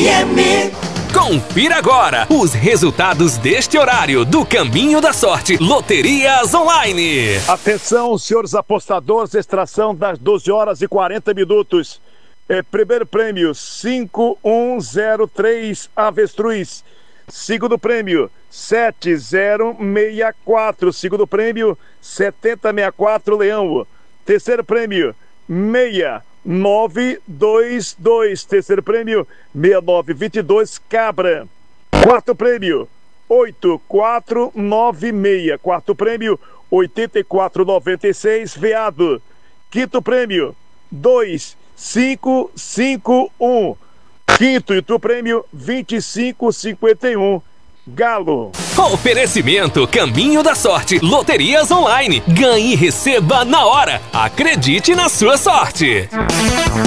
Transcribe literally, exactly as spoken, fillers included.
M. Confira agora os resultados deste horário do Caminho da Sorte Loterias Online. Atenção, senhores apostadores, extração das doze horas e quarenta minutos. É, primeiro prêmio, cinco um zero três Avestruz. Segundo prêmio, sete zero seis quatro. Segundo prêmio, setenta sessenta e quatro Leão. Terceiro prêmio, seis nove dois dois. Terceiro prêmio, seis nove dois dois Cabra. Quarto prêmio, oito quatro nove seis. Quarto prêmio, oitenta e quatro noventa e seis Veado. Quinto prêmio, dois cinco cinco um. Quinto e tu prêmio, vinte e cinco cinquenta e um Galo. Oferecimento Caminho da Sorte Loterias Online. Ganhe e receba na hora. Acredite na sua sorte.